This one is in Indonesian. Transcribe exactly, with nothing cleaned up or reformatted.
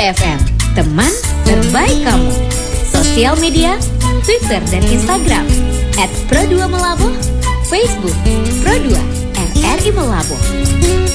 F M, teman terbaik kamu. Sosial media, Twitter dan Instagram at pro dua Melabuh, Facebook Pro dua R R I Melabuh.